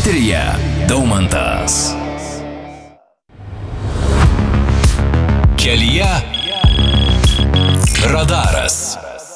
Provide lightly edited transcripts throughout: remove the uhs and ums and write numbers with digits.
Eteryje Daumantas. Kelyje Radaras.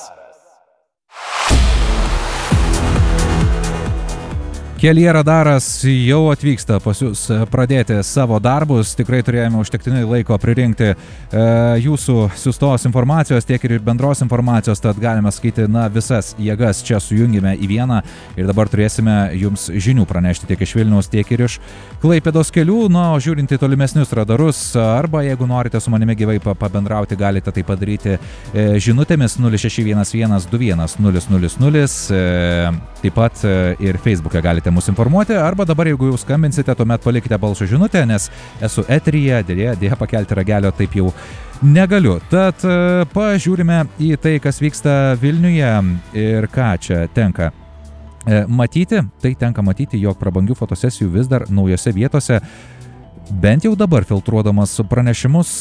Kelyje Radaras jau atvyksta pas jūs pradėti savo darbus. Tikrai turėjome užtektinai laiko pririnkti jūsų siųstos informacijos, tiek ir bendros informacijos, tad galime sakyti, visas jėgas čia sujungime į vieną ir dabar turėsime jums žinių pranešti tiek iš Vilniaus, tiek ir iš Klaipėdos kelių. O žiūrint į tolimesnius radarus, arba jeigu norite su manimi gyvai pabendrauti, galite tai padaryti žinutėmis 0611 21 000, taip pat ir Facebook'e galite mus informuoti, arba dabar, jeigu jau skambinsite, tuomet palikite balso žinutę, nes esu eteryje, dėja pakelti ragelio taip jau negaliu. Tad pažiūrime į tai, kas vyksta Vilniuje ir ką čia tenka matyti. Tai tenka matyti, jog prabangių fotosesijų vis dar naujose vietose. Bent jau dabar filtruodamas pranešimus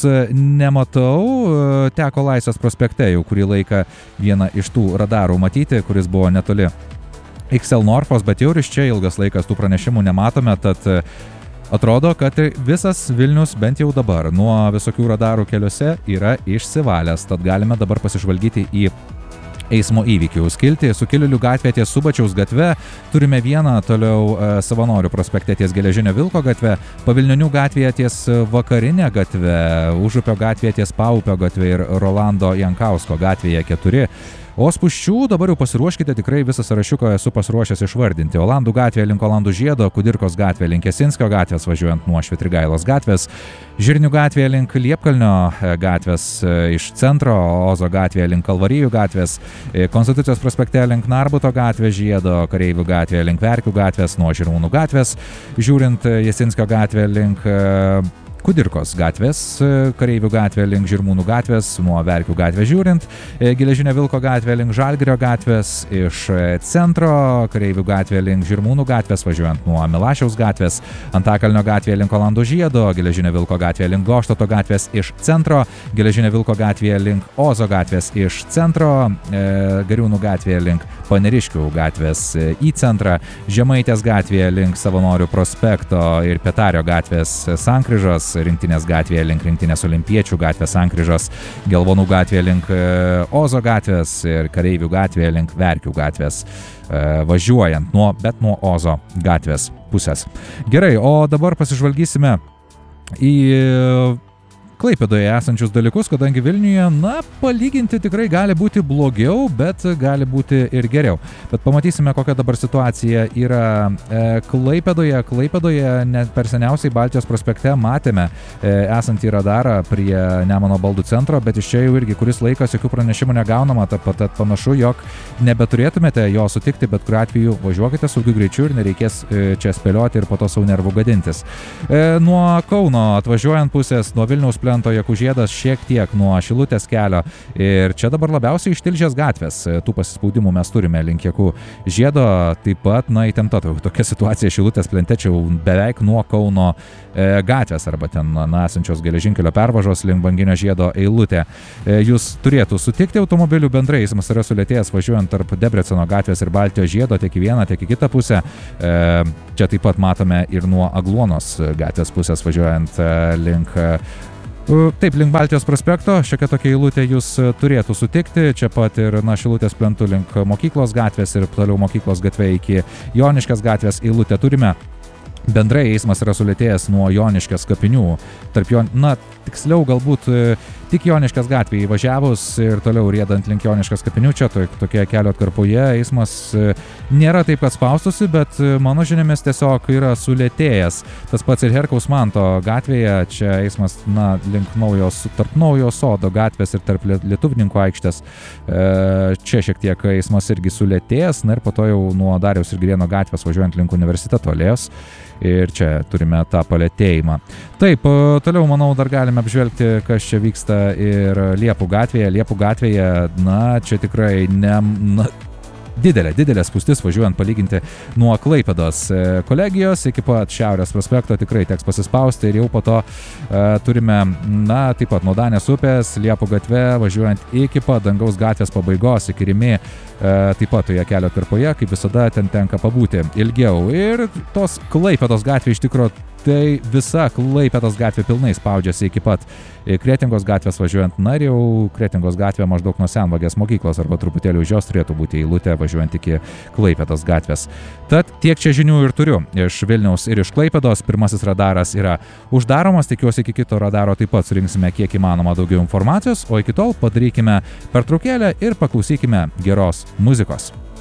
nematau. Teko Laisvės prospekte jau kurį laiką vieną iš tų radarų matyti, kuris buvo netoli XL Norfos, bet jau iš čia ilgas laikas tų pranešimų nematome, tad atrodo, kad visas Vilnius bent jau dabar nuo visokių radarų keliuose yra išsivalęs, tad galime dabar pasižvalgyti į eismo įvykių skiltį. Sukilėlių gatvė ties Subačiaus gatve, turime vieną, toliau Savanorių prospekte ties Geležinio Vilko gatve, Pavilnionių gatvėje ties Vakarinė gatve, Užupio gatvėje ties Paupio gatve ir Rolando Jankausko gatvėje 4. O spūsčių dabar jau pasiruoškite, tikrai visą sąrašiuką esu pasiruošęs išvardinti. Olandų gatvėje link Olandų žiedo, Kudirkos gatvėje link Jasinskio gatvės važiuojant nuo Švitrigailos gatvės, Žirnių gatvėje link Liepkalnio gatvės iš centro, Ozo gatvėje link Kalvarijų gatvės, Konstitucijos prospekte link Narbuto gatvės žiedo, Kareivių gatvėje link Verkių gatvės, nuo Žirmūnų gatvės, žiūrint Jasinskio gatvėje link Kudirkos gatvės, Kareivių gatvė link Žirmūnų gatvės, nuo Verkių gatvės žiūrint, Geležinio Vilko gatvė link Žalgirio gatvės, iš centro, Kareivių gatvė link Žirmūnų gatvės, važiuojant nuo Milašiaus gatvės, Antakalnio gatvė link Olandų žiedo, Geležinio Vilko gatvė link Goštato gatvės iš centro, Geležinio Vilko gatvė link Ozo gatvės iš centro, Gariūnų gatvė link Paneriškių gatvės į centrą, Žemaitės gatvė link Savanorių prospekto ir Pietario gatvės sankryžos, Rinktinės gatvėje link Rinktinės olimpiečių gatvės sankryžos, Gelvonų gatvėje link Ozo gatvės ir Kareivių gatvėje link Verkių gatvės, važiuojant nuo Ozo gatvės pusės. Gerai, o dabar pasižvalgysime į Klaipėdoje esančius dalykus, kadangi Vilniuje, palyginti tikrai gali būti blogiau, bet gali būti ir geriau. Bet pamatysime, kokia dabar situacija yra Klaipėdoje. Klaipėdoje net per seniausiai Baltijos prospekte matėme esantį radarą prie Nemuno baldų centro, bet iš čia jau irgi kuris laikas jokių pranešimų negaunama, tad panašu, jog nebeturėtumėte jo sutikti, bet kuriuo atveju važiuokite saugiu greičiu ir nereikės čia spėlioti ir po to savo nervų gadintis. Nuo Kauno atvažiuojant pusės, nuo Vilniaus plento Jakužiedas šiek tiek nuo Šilutės kelio ir čia dabar labiausiai iš Tilžės gatvės. Tų pasispaudimų mes turime link Jakužiedo, taip pat, įtempta tokia situacija Šilutės plente, čia beveik nuo Kauno gatvės arba ten esančios geležinkelio pervažos link Banginio žiedo eilutė. Jūs turėtų sutikti automobilių bendrai, eismas yra sulėtėjęs važiuojant tarp Debreceno gatvės ir Baltijos žiedo tiek į vieną, tiek į kitą pusę. Čia taip pat matome ir nuo Agluonos gatvės pusės važiuojant link Baltijos prospekto, šiokia tokia eilutė jūs turėtų sutikti, čia pat ir Šilutės plentu link Mokyklos gatvės ir toliau Mokyklos gatvė iki Joniškės gatvės eilutę turime. Bendrai eismas yra sulėtėjęs nuo Joniškės kapinių, tiksliau galbūt tik Joniškės gatvėje įvažiavus ir toliau riedant link Joniškės kapinių, čia tokie kelio atkarpoje eismas nėra taip, kad spaustusi, bet mano žiniomis tiesiog yra sulėtėjęs. Tas pats ir Herkaus Manto gatvėje, čia eismas link tarp Naujojo Sodo gatvės ir tarp Lietuvininkų aikštės, čia šiek tiek eismas irgi sulėtėjęs, ir po to jau nuo Dariaus ir Girėno gatvės važiuojant link Universiteto alėjos. Ir čia turime tą palėtėjimą. Taip, toliau, manau, dar galime apžvelgti, kas čia vyksta ir Liepų gatvėje. Liepų gatvėje, čia tikrai didelė spūstis važiuojant palyginti nuo Klaipėdos kolegijos iki pat Šiaurės prospekto, tikrai teks pasispausti ir jau po to turime, taip pat nuo Danės upės, Liepų gatve, važiuojant iki pat Dangaus gatvės pabaigos, iki Rimi, taip pat toje kelio tarpoje, kaip visada, ten tenka pabūti ilgiau. Ir tos Klaipėdos gatvė iš tikro, tai visa Klaipėdos gatvė pilnai spaudžiasi iki pat Kretingos gatvės važiuojant, ir jau Kretingos gatvė maždaug nuo Senvagės mokyklos arba truputėlį už jos turėtų būti eilutė važiuojant iki Klaipėdos gatvės. Tad tiek čia žinių ir turiu iš Vilniaus ir iš Klaipėdos. Pirmasis radaras yra uždaromas, tikiuosi iki kito radaro taip pat surinksime kiek įmanoma daugiau informacijos, o iki tol padarykime pertraukėlę ir paklausykime geros muzikos.